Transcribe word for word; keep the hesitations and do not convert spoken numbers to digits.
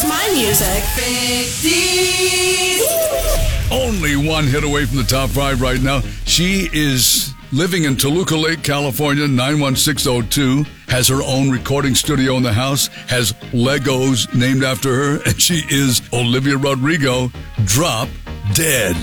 my music. Only one hit away from the top five right now. She is living in Toluca Lake, California, nine one six oh two, has her own recording studio in the house, has Legos named after her, and she is Olivia Rodrigo. Drop Dead.